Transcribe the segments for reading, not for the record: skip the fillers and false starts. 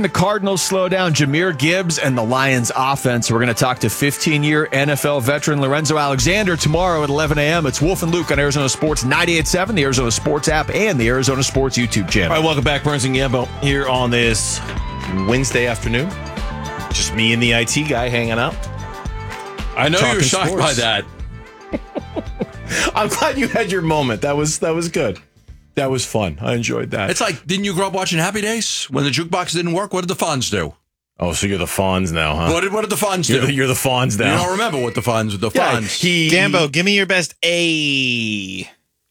The Cardinals slow down Jahmyr Gibbs and the Lions offense. We're going to talk to 15-year NFL veteran Lorenzo Alexander tomorrow at 11 a.m. It's Wolf and Luke on Arizona Sports 98.7, the Arizona Sports app, and the Arizona Sports YouTube channel. All right, welcome back, Burns and Gambo, here on this Wednesday afternoon. Just me and the IT guy hanging out. I know you're shocked sports. by that. I'm glad you had your moment. That was good. That was fun. I enjoyed that. It's like, didn't you grow up watching Happy Days? When the jukebox didn't work, what did the Fonz do? Oh, so you're the Fonz now, huh? What did the Fonz do? You're the Fonz now. You don't remember what the Fonz. Gambo, give me your best A.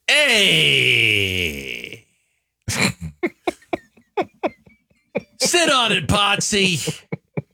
Hey! Sit on it, Potsy.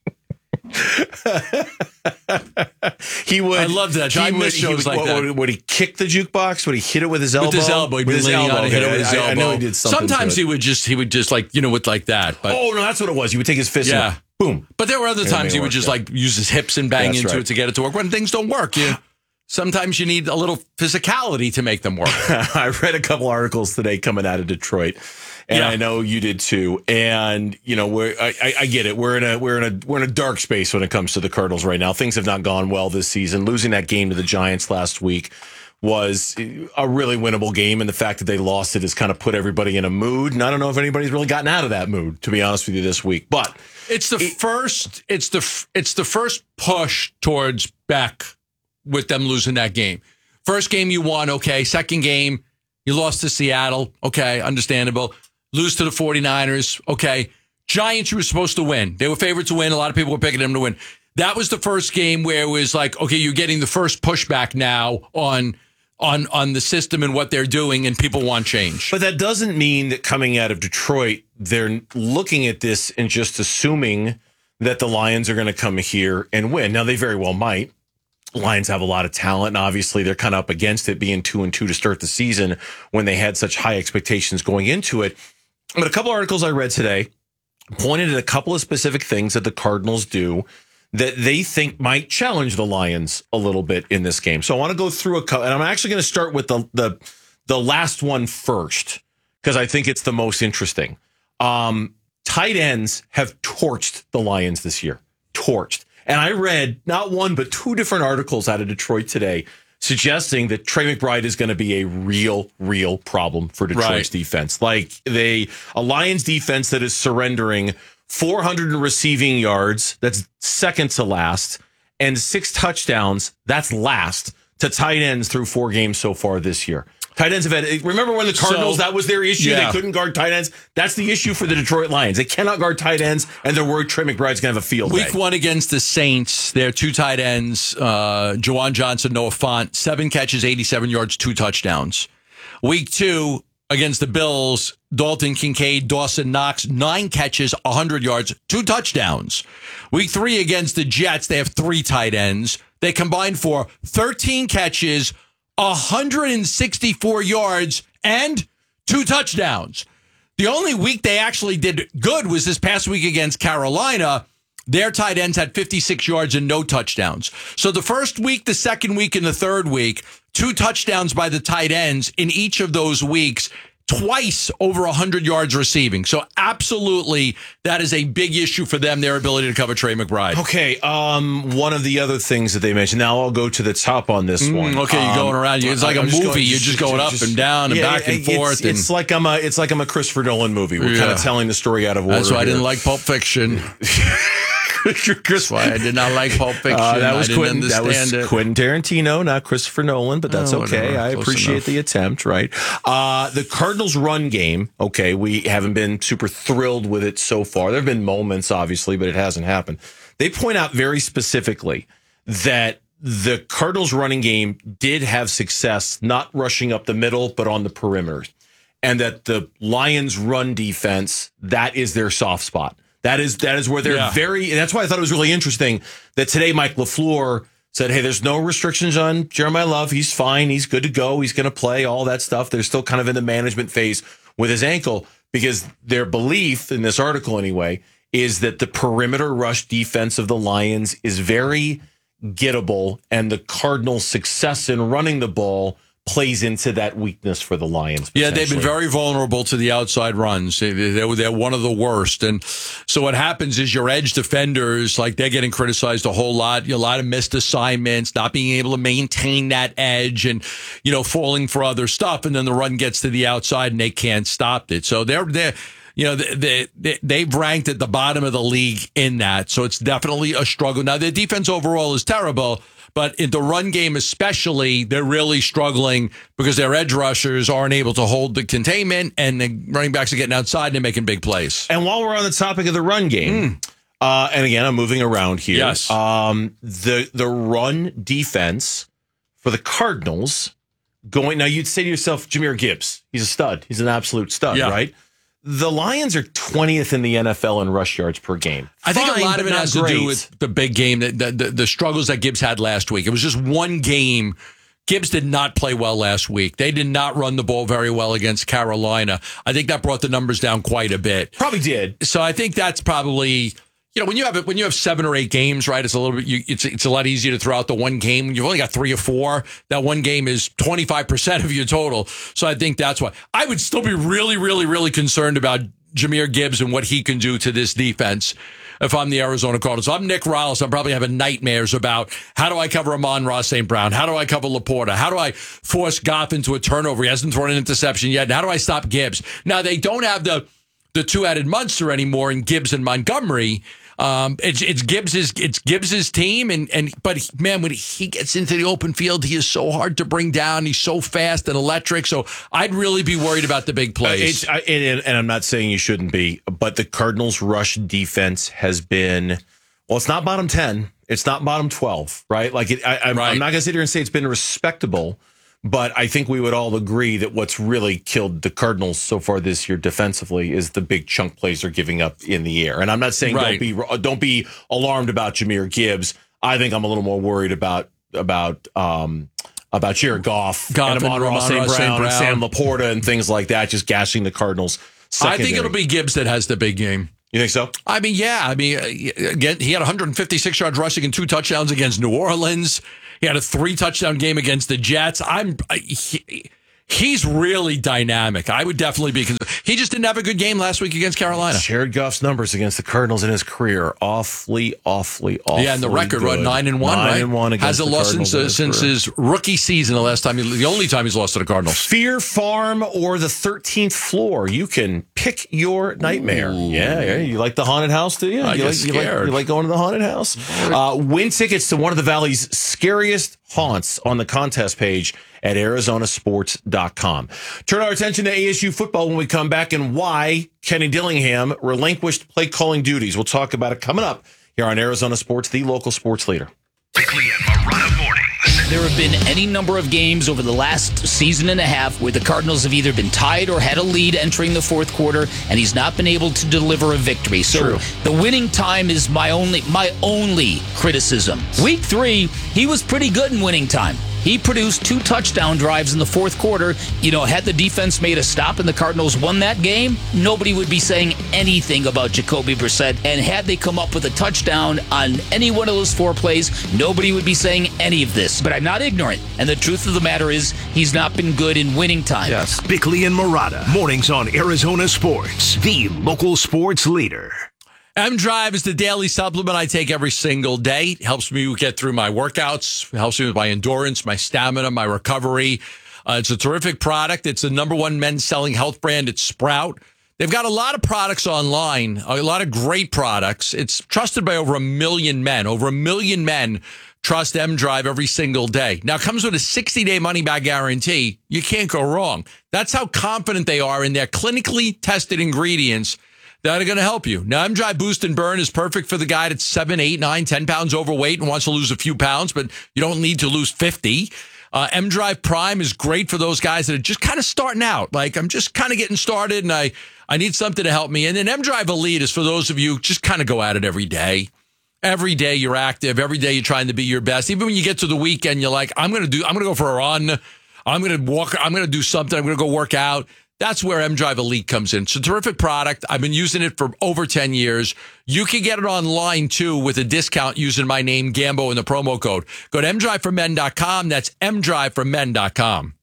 He would. I love that. I miss shows like that. Would he kick the jukebox? Would he hit it with his elbow? With his elbow. He'd be leaning on and hit it with his elbow. I know he did something. Sometimes he would just like, with like that. But, oh, no, that's what it was. He would take his fist and boom. But there were other times he would just like use his hips and bang into it to get it to work. When things don't work, sometimes you need a little physicality to make them work. I read a couple articles today coming out of Detroit. And I know you did too. And I get it. We're in a dark space when it comes to the Cardinals right now. Things have not gone well this season. Losing that game to the Giants last week was a really winnable game, and the fact that they lost it has kind of put everybody in a mood. And I don't know if anybody's really gotten out of that mood, to be honest with you, this week. But it's the first push towards back with them losing that game. First game you won, okay. Second game you lost to Seattle, okay, understandable. Lose to the 49ers. Okay. Giants, you were supposed to win. They were favored to win. A lot of people were picking them to win. That was the first game where it was like, okay, you're getting the first pushback now on the system and what they're doing, and people want change. But that doesn't mean that coming out of Detroit, they're looking at this and just assuming that the Lions are going to come here and win. Now, they very well might. Lions have a lot of talent, and obviously they're kind of up against it being 2-2 to start the season when they had such high expectations going into it. But a couple articles I read today pointed at a couple of specific things that the Cardinals do that they think might challenge the Lions a little bit in this game. So I want to go through a couple, and I'm actually going to start with the last one first because I think it's the most interesting. Tight ends have torched the Lions this year. Torched. And I read not one, but two different articles out of Detroit today suggesting that Trey McBride is going to be a real problem for Detroit's defense. Like a Lions defense that is surrendering 400 receiving yards, that's second to last, and 6 touchdowns, that's last, to tight ends through 4 games so far this year. Tight ends have had, remember when the Cardinals, that was their issue? Yeah. They couldn't guard tight ends. That's the issue for the Detroit Lions. They cannot guard tight ends, and they're worried Trey McBride's going to have a field day. Week 1 against the Saints, their 2 tight ends, Juwan Johnson, Noah Fant, 7 catches, 87 yards, 2 touchdowns. Week 2 against the Bills, Dalton Kincaid, Dawson Knox, 9 catches, 100 yards, 2 touchdowns. Week 3 against the Jets, they have 3 tight ends. They combined for 13 catches, 164 yards, and 2 touchdowns. The only week they actually did good was this past week against Carolina. Their tight ends had 56 yards and no touchdowns. So the first week, the second week, and the third week, 2 touchdowns by the tight ends in each of those weeks, twice over 100 yards receiving. So absolutely, that is a big issue for them, their ability to cover Trey McBride. Okay, one of the other things that they mentioned, now I'll go to the top on this one. Okay, you're going around. It's like a movie. You're just going up and down and back and forth. It's like I'm a Christopher Nolan movie. We're kind of telling the story out of order. That's why I didn't here. like Pulp Fiction. That's why I did not like Pulp Fiction. That was Quentin Tarantino, not Christopher Nolan, but that's okay. Whatever. I appreciate the attempt, right? The Cardinals' run game, okay, we haven't been super thrilled with it so far. There have been moments, obviously, but it hasn't happened. They point out very specifically that the Cardinals' running game did have success not rushing up the middle, but on the perimeter. And that the Lions' run defense, that is their soft spot. That is where they're very. That's why I thought it was really interesting that today Mike LaFleur said, "Hey, there's no restrictions on Jeremiah Love. He's fine. He's good to go. He's going to play. All that stuff." They're still kind of in the management phase with his ankle because their belief in this article, anyway, is that the perimeter rush defense of the Lions is very gettable, and the Cardinals' success in running the ball plays into that weakness for the Lions. Yeah, they've been very vulnerable to the outside runs. They're one of the worst. And so what happens is your edge defenders, like they're getting criticized a whole lot. A lot of missed assignments, not being able to maintain that edge and, falling for other stuff. And then the run gets to the outside and they can't stop it. So they've ranked at the bottom of the league in that. So it's definitely a struggle. Now, their defense overall is terrible. But in the run game especially, they're really struggling because their edge rushers aren't able to hold the containment, and the running backs are getting outside and they're making big plays. And while we're on the topic of the run game, and again, I'm moving around here. Yes. The run defense for the Cardinals now you'd say to yourself, Jahmyr Gibbs, he's a stud. He's an absolute stud, right? The Lions are 20th in the NFL in rush yards per game. I think Fine, a lot of it has to do with the big game, the struggles that Gibbs had last week. It was just one game. Gibbs did not play well last week. They did not run the ball very well against Carolina. I think that brought the numbers down quite a bit. Probably did. So I think that's probably... when you have 7 or 8 games, right? It's a little bit. It's a lot easier to throw out the one game. You've only got 3 or 4. That one game is 25% of your total. So I think that's why I would still be really, really, really concerned about Jahmyr Gibbs and what he can do to this defense. If I'm the Arizona Cardinals, I'm Nick Riles. I'm probably having nightmares about how do I cover Amon-Ra St. Brown? How do I cover Laporta? How do I force Goff into a turnover? He hasn't thrown an interception yet. How do I stop Gibbs? Now they don't have the two-headed monster anymore in Gibbs and Montgomery. It's Gibbs's team, but man, when he gets into the open field, he is so hard to bring down. He's so fast and electric. So I'd really be worried about the big plays. And I'm not saying you shouldn't be, but the Cardinals' rush defense has been, well, it's not bottom 10, it's not bottom 12, right? Like I'm not going to sit here and say it's been respectable. But I think we would all agree that what's really killed the Cardinals so far this year defensively is the big chunk plays they're giving up in the air. And I'm not saying don't be alarmed about Jahmyr Gibbs. I think I'm a little more worried about Jared Goff and Amon-Ra St. Brown and Sam Laporta and things like that, just gashing the Cardinals. I think it'll be Gibbs that has the big game. You think so? I mean, yeah. Again, he had 156 yards rushing and 2 touchdowns against New Orleans. He had a 3-touchdown game against the Jets. He's really dynamic. I would definitely be concerned. He just didn't have a good game last week against Carolina. Jared Goff's numbers against the Cardinals in his career awfully. Yeah, and the record, good. 9-1, right? 9-1 against Hasn't lost since his rookie season. The only time he's lost to the Cardinals. Fear Farm or the 13th floor. You can pick your nightmare. Ooh. Yeah. You like the haunted house, do you? You like going to the haunted house? Win tickets to one of the Valley's scariest haunts on the contest page at arizonasports.com. Turn our attention to ASU football when we come back and why Kenny Dillingham relinquished play calling duties. We'll talk about it coming up here on Arizona Sports, the local sports leader. Bickley and Marotta mornings. There have been any number of games over the last season and a half where the Cardinals have either been tied or had a lead entering the fourth quarter, and he's not been able to deliver a victory. So the winning time is my only criticism. Week 3, he was pretty good in winning time. He produced 2 touchdown drives in the fourth quarter. Had the defense made a stop and the Cardinals won that game, nobody would be saying anything about Jacoby Brissett. And had they come up with a touchdown on any one of those 4 plays, nobody would be saying any of this. But I'm not ignorant. And the truth of the matter is, he's not been good in winning time. Yes. Bickley and Marotta, mornings on Arizona Sports, the local sports leader. M-Drive is the daily supplement I take every single day. It helps me get through my workouts. It helps me with my endurance, my stamina, my recovery. It's a terrific product. It's the #1 men's selling health brand at Sprout. They've got a lot of products online, a lot of great products. It's trusted by over 1 million men. Over 1 million men trust M-Drive every single day. Now, it comes with a 60-day money-back guarantee. You can't go wrong. That's how confident they are in their clinically tested ingredients that are going to help you. Now, M-Drive Boost and Burn is perfect for the guy that's 7, 8, 9, 10 pounds overweight and wants to lose a few pounds, but you don't need to lose 50. M-Drive Prime is great for those guys that are just kind of starting out. Like, I'm just kind of getting started and I need something to help me. And then M-Drive Elite is for those of you who just kind of go at it every day. Every day you're active. Every day you're trying to be your best. Even when you get to the weekend, you're like, I'm going to go for a run. I'm going to walk. I'm going to do something. I'm going to go work out. That's where M-Drive Elite comes in. It's a terrific product. I've been using it for over 10 years. You can get it online, too, with a discount using my name, Gambo, and the promo code. Go to mdriveformen.com. That's mdriveformen.com.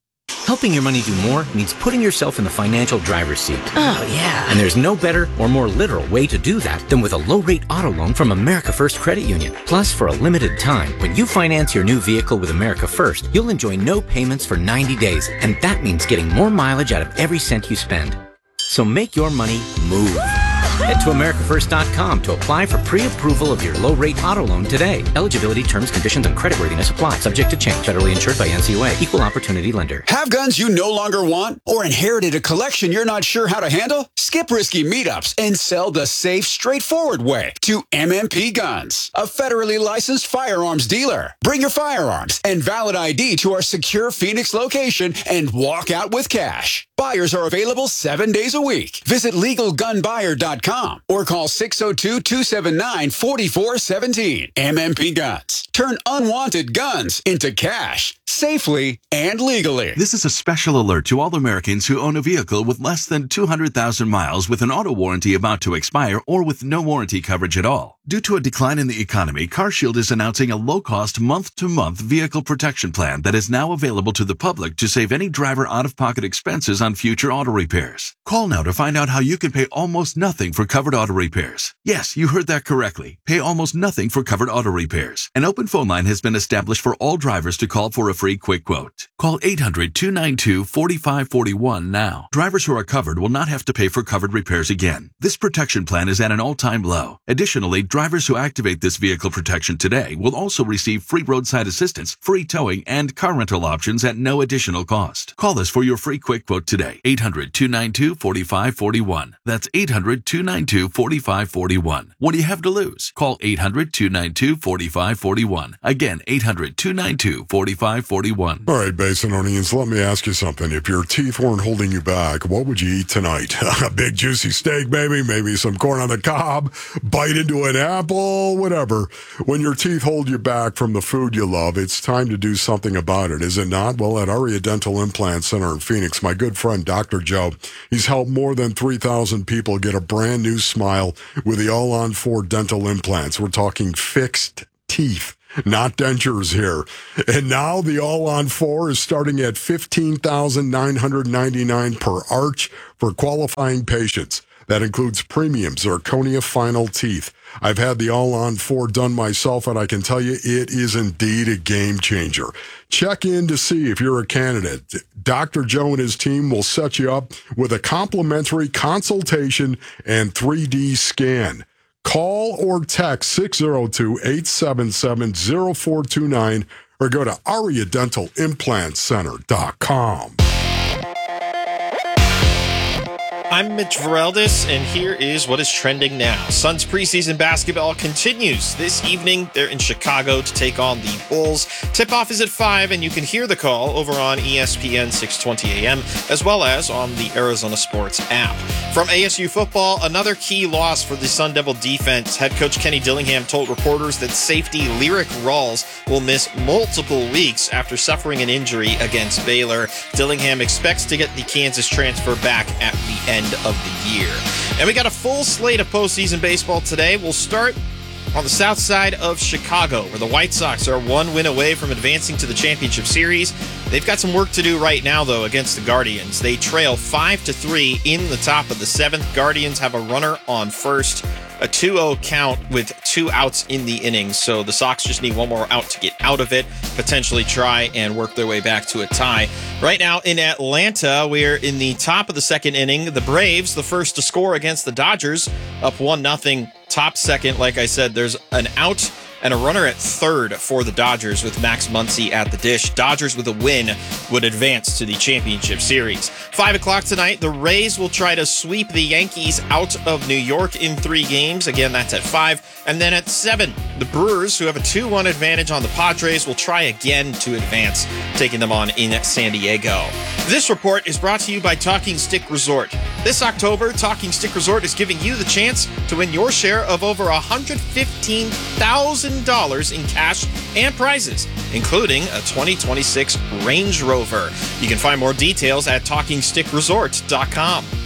Helping your money do more means putting yourself in the financial driver's seat. Oh, yeah. And there's no better or more literal way to do that than with a low-rate auto loan from America First Credit Union. Plus, for a limited time, when you finance your new vehicle with America First, you'll enjoy no payments for 90 days. And that means getting more mileage out of every cent you spend. So make your money move. Head to AmericaFirst.com to apply for pre-approval of your low-rate auto loan today. Eligibility, terms, conditions, and creditworthiness apply. Subject to change. Federally insured by NCUA. Equal opportunity lender. Have guns you no longer want? Or inherited a collection you're not sure how to handle? Skip risky meetups and sell the safe, straightforward way to MMP Guns, a federally licensed firearms dealer. Bring your firearms and valid ID to our secure Phoenix location and walk out with cash. Buyers are available 7 days a week. Visit LegalGunBuyer.com or call 602-279-4417. MMP Guns. Turn unwanted guns into cash safely and legally. This is a special alert to all Americans who own a vehicle with less than 200,000 miles with an auto warranty about to expire or with no warranty coverage at all. Due to a decline in the economy, CarShield is announcing a low-cost month-to-month vehicle protection plan that is now available to the public to save any driver out-of-pocket expenses on future auto repairs. Call now to find out how you can pay almost nothing for covered auto repairs. Yes, you heard that correctly. Pay almost nothing for covered auto repairs. An open phone line has been established for all drivers to call for a free quick quote. Call 800-292-4541 now. Drivers who are covered will not have to pay for covered repairs again. This protection plan is at an all-time low. Additionally, drivers who activate this vehicle protection today will also receive free roadside assistance, free towing, and car rental options at no additional cost. Call us for your free quick quote today. 800-292-4541. That's 800-292-4541. What do you have to lose? Call 800-292-4541. Again, 800-292-4541. All right, Basinonians, let me ask you something. If your teeth weren't holding you back, what would you eat tonight? A big juicy steak, maybe some corn on the cob, bite into an apple, whatever. When your teeth hold you back from the food you love, it's time to do something about it, is it not? Well, at Aria Dental Implant Center in Phoenix, my good friend Dr. Joe, he's helped more than 3,000 people get a brand new smile with the All-on-4 dental implants. We're talking fixed teeth, not dentures here. And now the All-on-4 is starting at $15,999 per arch for qualifying patients. That includes premium zirconia final teeth. I've had the All-on-4 done myself, and I can tell you it is indeed a game changer. Check in to see if you're a candidate. Dr. Joe and his team will set you up with a complimentary consultation and 3D scan. Call or text 602-877-0429 or go to AriaDentalImplantCenter.com. I'm Mitch Vareldis, and here is what is trending now. Suns preseason basketball continues this evening. They're in Chicago to take on the Bulls. Tip-off is at 5, and you can hear the call over on ESPN 620 AM, as well as on the Arizona Sports app. From ASU football, another key loss for the Sun Devil defense. Head coach Kenny Dillingham told reporters that safety Lyric Rawls will miss multiple weeks after suffering an injury against Baylor. Dillingham expects to get the Kansas transfer back at the end of the year. And we got a full slate of postseason baseball today. We'll start on the south side of Chicago, where the White Sox are one win away from advancing to the championship series. They've got some work to do right now, though, against the Guardians. They trail 5-3 in the top of the 7th. Guardians have a runner on first, a 2-0 count with 2 outs in the innings. So the Sox just need one more out to get out of it, potentially try and work their way back to a tie. Right now in Atlanta, we're in the top of the 2nd inning. The Braves, the first to score against the Dodgers, up 1-0. Top 2nd, like I said, there's an out and a runner at 3rd for the Dodgers with Max Muncy at the dish. Dodgers with a win would advance to the championship series. 5 o'clock tonight, the Rays will try to sweep the Yankees out of New York in 3 games. Again, that's at 5. And then at 7, the Brewers, who have a 2-1 advantage on the Padres, will try again to advance, taking them on in San Diego. This report is brought to you by Talking Stick Resort. This October, Talking Stick Resort is giving you the chance to win your share of over $115,000 in cash and prizes, including a 2026 Range Rover. You can find more details at TalkingStickResort.com.